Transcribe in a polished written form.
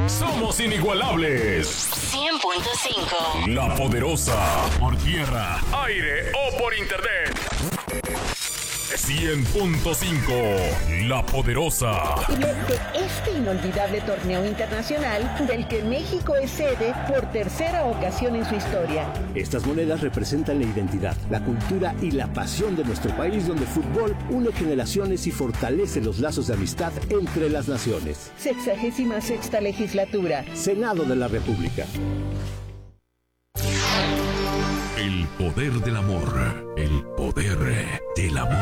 Somos inigualables. 100.5. La Poderosa. Por tierra, aire o por internet. 100.5. La Poderosa. Y de este inolvidable torneo internacional del que México es sede por tercera ocasión en su historia. Estas monedas representan la identidad, la cultura y la pasión de nuestro país, donde el fútbol une generaciones y fortalece los lazos de amistad entre las naciones. 66ª legislatura. Senado de la República. El poder del amor. El poder del amor.